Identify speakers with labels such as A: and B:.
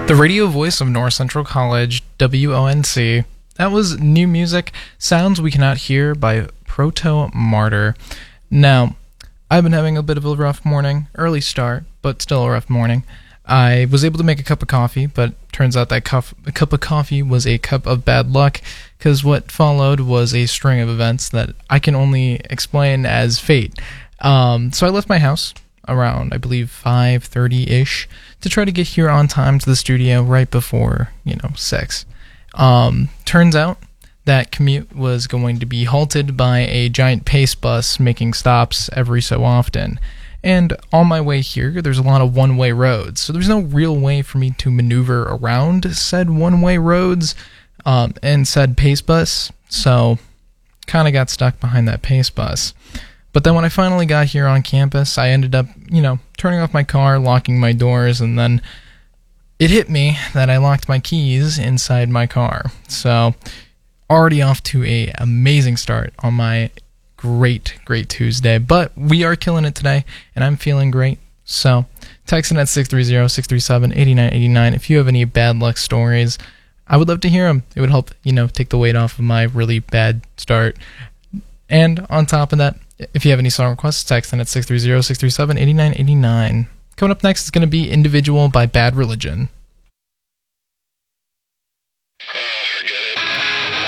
A: The radio voice of North Central College, WONC. That was New Music, Sounds We Cannot Hear by Proto Martyr. Now, I've been having a bit of a rough morning, early start, but still a rough morning. I was able to make a cup of coffee, but turns out that a cup of coffee was a cup of bad luck, because what followed was a string of events that I can only explain as fate. So I left my house around, I believe, 5:30-ish to try to get here on time to the studio right before, 6. Turns out that commute was going to be halted by a giant pace bus making stops every so often. And on my way here, there's a lot of one-way roads, so there's no real way for me to maneuver around said one-way roads and said pace bus, so kind of got stuck behind that pace bus. But then when I finally got here on campus, I ended up, turning off my car, locking my doors, and then it hit me that I locked my keys inside my car. So, already off to a amazing start on my great Tuesday. But we are killing it today, and I'm feeling great. So, text in at 630-637-8989 if you have any bad luck stories. I would love to hear them. It would help, take the weight off of my really bad start. And on top of that, if you have any song requests, text in at 630-637-8989. Coming up next is going to be Individual by Bad Religion.